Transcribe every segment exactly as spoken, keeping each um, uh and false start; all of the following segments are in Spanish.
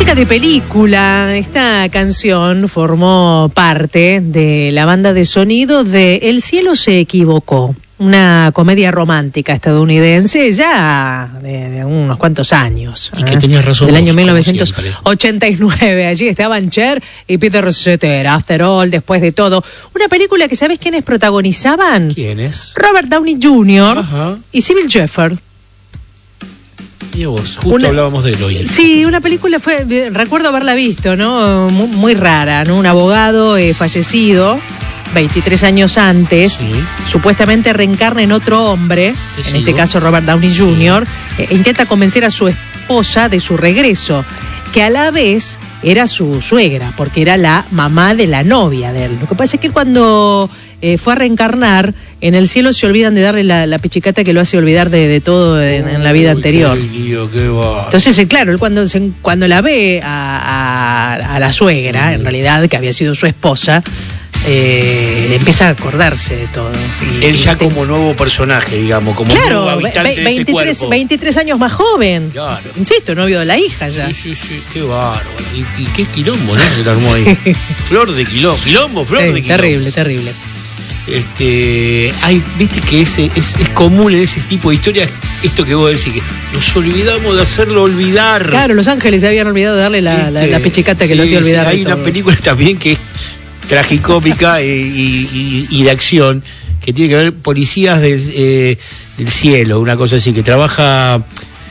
Música de película. Esta canción formó parte de la banda de sonido de El cielo se equivocó, una comedia romántica estadounidense ya de, de unos cuantos años. Y que tenías razón. Del vos, año mil novecientos ochenta y nueve. Allí estaban Cher y Peter Cetera. After All, después de todo. Una película que ¿sabés quiénes protagonizaban? ¿Quiénes? Robert Downey junior Ajá. y Sybil Shepherd. Y vos, justo Una, hablábamos de él hoy. Sí, una película fue, recuerdo haberla visto, ¿no? Muy, muy rara, ¿no? Un abogado eh, fallecido veintitrés años antes, Sí. supuestamente reencarna en otro hombre, Te en sigo. este caso Robert Downey junior, sí. e intenta convencer a su esposa de su regreso, que a la vez era su suegra, porque era la mamá de la novia de él. Lo que pasa es que cuando eh, fue a reencarnar, en el cielo se olvidan de darle la, la pichicata que lo hace olvidar de, de todo en, en la vida Uy, anterior. Qué lío, qué va. Entonces, eh, claro, él cuando, se, cuando la ve a, a, a la suegra, en realidad, que había sido su esposa, eh, le empieza a acordarse de todo. Y, Él ya y, como nuevo personaje, digamos, como claro, nuevo habitante de ese cuerpo. veintitrés años más joven. Claro. Insisto, novio de la hija ya. Sí, sí, sí, qué bárbaro. Y, y qué quilombo, ¿no? Se le armó ahí. Sí. Flor de quilombo, quilombo, flor Sí, de quilombo. terrible, terrible. Este, hay, viste que ese, es, es común en ese tipo de historias esto que vos decís, que nos olvidamos de hacerlo olvidar. Claro, Los Ángeles se habían olvidado de darle la, la, la pichicata que sí, lo hacía olvidar. Sí, hay de una todo. película también que es tragicómica y, y, y de acción, que tiene que ver Policías del, eh, del Cielo, una cosa así, que trabaja,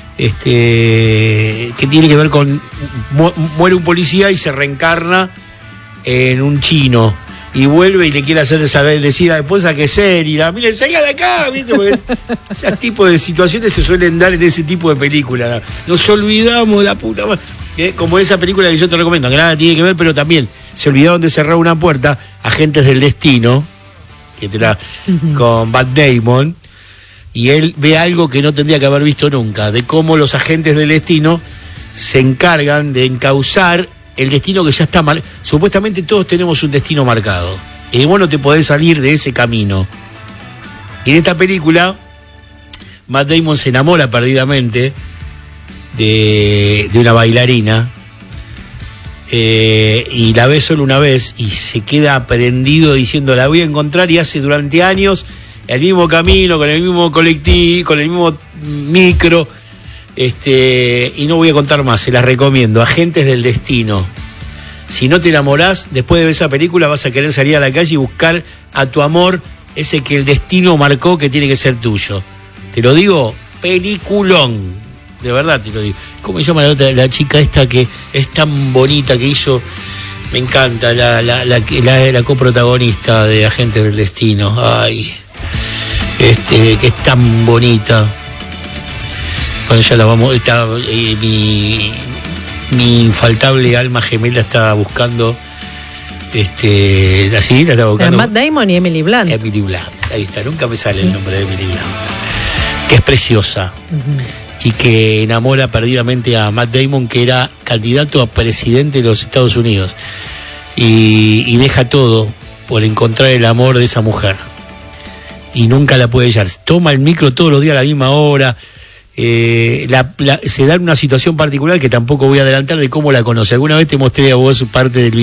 este, que tiene que ver con, mu muere un policía y se reencarna en un chino. Y vuelve y le quiere hacer saber, decir a la esposa que es seria, miren, salga de acá, ¿viste? Porque ese tipo de situaciones se suelen dar en ese tipo de películas. Nos olvidamos de la puta madre. ¿Eh? Como esa película que yo te recomiendo, que nada tiene que ver, pero también se olvidaron de cerrar una puerta, Agentes del Destino, que te la, uh-huh. con Matt Damon, y él ve algo que no tendría que haber visto nunca, de cómo los agentes del destino se encargan de encauzar el destino que ya está mal. Supuestamente todos tenemos un destino marcado y vos no te podés salir de ese camino. Y en esta película Matt Damon se enamora perdidamente de, de una bailarina eh, y la ve solo una vez y se queda prendido diciendo la voy a encontrar, y hace durante años el mismo camino, con el mismo colectivo, con el mismo micro. Este, y no voy a contar más, se las recomiendo. Agentes del Destino. Si no te enamorás, después de ver esa película vas a querer salir a la calle y buscar a tu amor, ese que el destino marcó que tiene que ser tuyo. Te lo digo, peliculón. De verdad te lo digo. ¿Cómo se llama la otra, la chica esta que es tan bonita, que hizo, me encanta, la, la, la, la, la coprotagonista de Agentes del Destino? Ay, este, que es tan bonita. Bueno, ya la vamos, está, eh, mi, mi infaltable alma gemela está buscando, este, así la está buscando. Matt Damon y Emily Blunt. Emily Blunt, ahí está, nunca me sale el nombre de Emily Blunt, que es preciosa, uh-huh. y que enamora perdidamente a Matt Damon, que era candidato a presidente de los Estados Unidos, y, y deja todo por encontrar el amor de esa mujer, y nunca la puede hallar. Toma el micro todos los días a la misma hora. Eh, la, la, se da una situación particular que tampoco voy a adelantar de cómo la conoce. Alguna vez te mostré a vos parte del video.